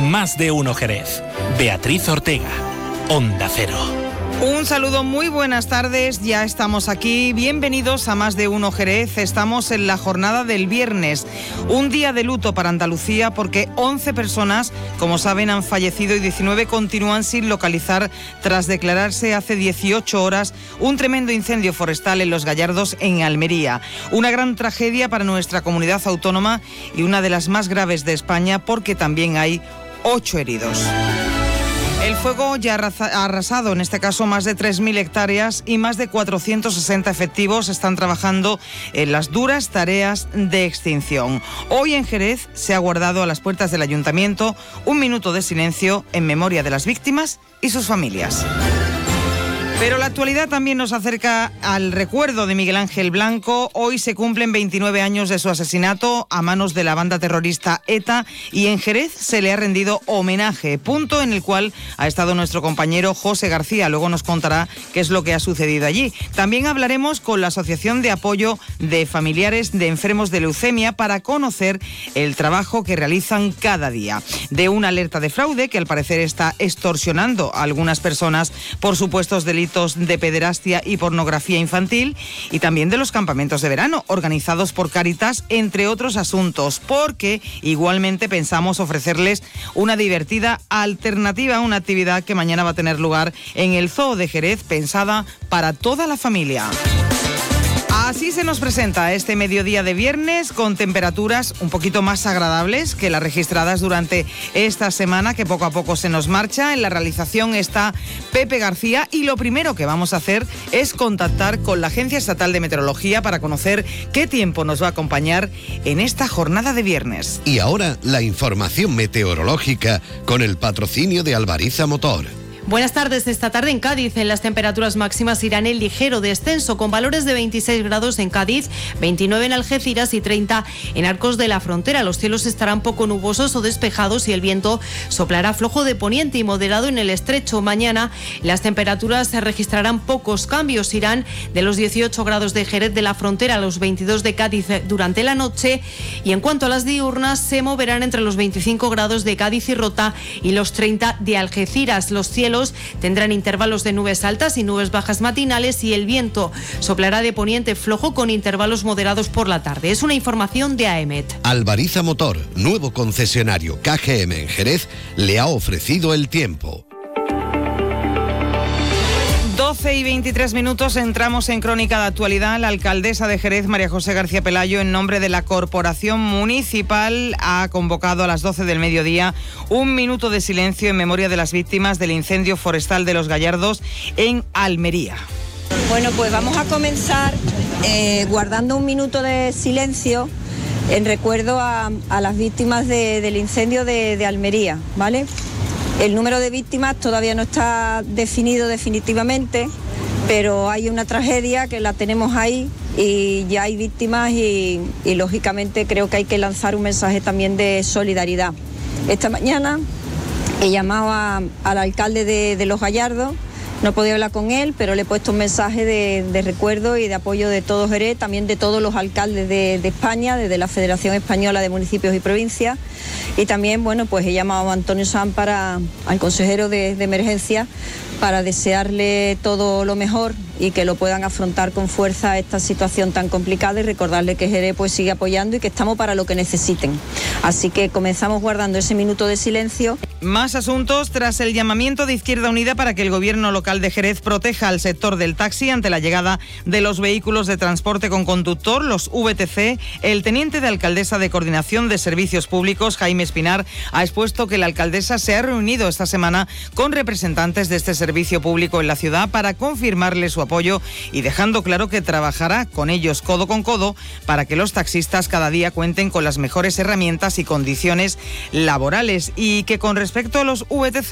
Más de Uno Jerez. Beatriz Ortega, Onda Cero. Un saludo, muy buenas tardes, ya estamos aquí, bienvenidos a Más de Uno Jerez. Estamos en la jornada del viernes, un día de luto para Andalucía porque 11 personas, como saben, han fallecido y 19 continúan sin localizar tras declararse hace 18 horas un tremendo incendio forestal en Los Gallardos, en Almería. Una gran tragedia para nuestra comunidad autónoma y una de las más graves de España porque también hay 8 heridos. El fuego ya ha arrasado, en este caso, más de 3.000 hectáreas y más de 460 efectivos están trabajando en las duras tareas de extinción. Hoy en Jerez se ha guardado a las puertas del ayuntamiento un minuto de silencio en memoria de las víctimas y sus familias. Pero la actualidad también nos acerca al recuerdo de Miguel Ángel Blanco. Hoy se cumplen 29 años de su asesinato a manos de la banda terrorista ETA y en Jerez se le ha rendido homenaje, punto en el cual ha estado nuestro compañero José García. Luego nos contará qué es lo que ha sucedido allí. También hablaremos con la Asociación de Apoyo de Familiares de Enfermos de Leucemia para conocer el trabajo que realizan cada día. De una alerta de fraude que al parecer está extorsionando a algunas personas por supuestos delitos de pederastia y pornografía infantil, y también de los campamentos de verano organizados por Cáritas, entre otros asuntos, porque igualmente pensamos ofrecerles una divertida alternativa, una actividad que mañana va a tener lugar en el Zoo de Jerez, pensada para toda la familia. Así se nos presenta este mediodía de viernes, con temperaturas un poquito más agradables que las registradas durante esta semana, que poco a poco se nos marcha. En la realización está Pepe García y lo primero que vamos a hacer es contactar con la Agencia Estatal de Meteorología para conocer qué tiempo nos va a acompañar en esta jornada de viernes. Y ahora la información meteorológica con el patrocinio de Albariza Motor. Buenas tardes. Esta tarde en Cádiz las temperaturas máximas irán en ligero descenso, con valores de 26 grados en Cádiz, 29 en Algeciras y 30 en Arcos de la Frontera. Los cielos estarán poco nubosos o despejados y el viento soplará flojo de poniente y moderado en el estrecho. Mañana las temperaturas se registrarán pocos cambios, irán de los 18 grados de Jerez de la Frontera a los 22 de Cádiz durante la noche, y en cuanto a las diurnas se moverán entre los 25 grados de Cádiz y Rota y los 30 de Algeciras. Los cielos tendrán intervalos de nubes altas y nubes bajas matinales y el viento soplará de poniente flojo con intervalos moderados por la tarde. Es una información de AEMET. Albariza Motor, nuevo concesionario KGM en Jerez, le ha ofrecido el tiempo. 12:23, entramos en Crónica de Actualidad. La alcaldesa de Jerez, María José García Pelayo, en nombre de la Corporación Municipal, ha convocado a las 12 del mediodía un minuto de silencio en memoria de las víctimas del incendio forestal de Los Gallardos en Almería. Bueno, pues vamos a comenzar guardando un minuto de silencio en recuerdo a las víctimas del incendio de Almería, ¿vale? El número de víctimas todavía no está definido definitivamente, pero hay una tragedia que la tenemos ahí y ya hay víctimas y lógicamente creo que hay que lanzar un mensaje también de solidaridad. Esta mañana he llamado al alcalde de Los Gallardos. No he podido hablar con él, pero le he puesto un mensaje de recuerdo y de apoyo de todo Jerez, también de todos los alcaldes de España, desde la Federación Española de Municipios y Provincias. Y también, bueno, pues he llamado a Antonio Sanz, al consejero de Emergencia, para desearle todo lo mejor y que lo puedan afrontar con fuerza esta situación tan complicada, y recordarle que Jerez pues sigue apoyando y que estamos para lo que necesiten. Así que comenzamos guardando ese minuto de silencio. Más asuntos tras el llamamiento de Izquierda Unida para que el gobierno local de Jerez proteja al sector del taxi ante la llegada de los vehículos de transporte con conductor, los VTC. El teniente de alcaldesa de Coordinación de Servicios Públicos, Jaime Espinar, ha expuesto que la alcaldesa se ha reunido esta semana con representantes de este servicio público en la ciudad para confirmarle su apoyo y dejando claro que trabajará con ellos codo con codo para que los taxistas cada día cuenten con las mejores herramientas y condiciones laborales, y que con respecto a los VTC